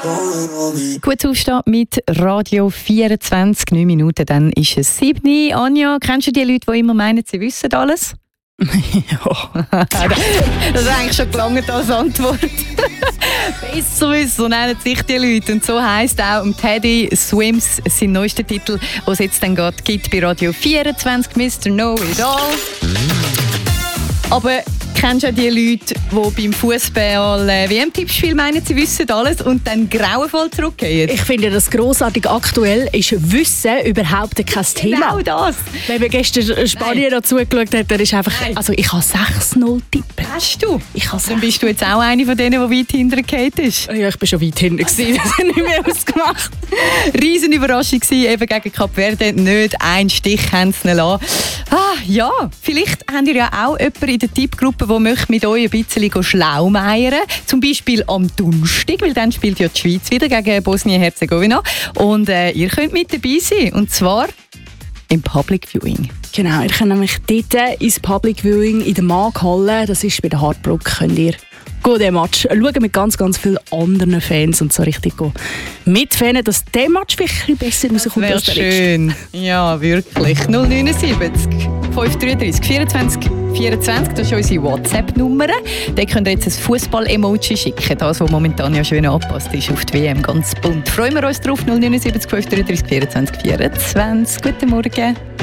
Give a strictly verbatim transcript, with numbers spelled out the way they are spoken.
Gut aufstehen mit Radio vierundzwanzig, neun Minuten, dann ist es sieben. Anja, kennst du die Leute, die immer meinen, sie wissen alles? Ja. Das hat eigentlich schon gelangt als Antwort. Besser wissen, so nennen sich die Leute. Und so heisst auch um Teddy Swims sein neuester Titel, den es jetzt dann geht, gibt bei Radio vierundzwanzig, Mister Know It All. Aber kennst du auch die Leute, die beim Fußball äh, W M-Tippspiel meinen, sie wissen alles und dann grauenvoll zurückgehen? Ich finde das grossartig. Aktuell ist Wissen überhaupt kein Thema. Genau das. Wenn wir gestern Spanien noch zugeschaut haben, dann ist einfach... Nein. Also ich habe sechs null tippen. Hast du? Ich habe Dann bist du jetzt auch eine von denen, die weit hintergefallen ist. Ja, ich bin schon weit hinten gewesen. Das hat nicht mehr ausgemacht. Riesen Überraschung gewesen, eben gegen Kap Verde. Nicht einen Stich haben sie ihnen lassen. Ah, ja, vielleicht habt ihr ja auch jemanden in der Tippgruppe, der möchte mit euch ein bisschen schlaumeiern. Zum Beispiel am Donnerstag, weil dann spielt ja die Schweiz wieder gegen Bosnien-Herzegowina. Und äh, ihr könnt mit dabei sein. Und zwar im Public Viewing. Genau, ihr könnt nämlich dort ins Public Viewing in der Markhalle, das ist bei der Hartbruck, könnt ihr den Match schauen mit ganz, ganz vielen anderen Fans und so richtig mitfanen, dass der Match wirklich besser rauskommt als der letzte. Schön. Ja, wirklich. null neun sieben fünf drei drei vierundzwanzig vierundzwanzig, das ist unsere WhatsApp-Nummer. Da könnt ihr jetzt ein Fußball-Emoji schicken, das, was momentan ja schön angepasst ist auf die W M, ganz bunt. Freuen wir uns drauf, null neun sieben fünf drei drei vierundzwanzig vierundzwanzig. Guten Morgen.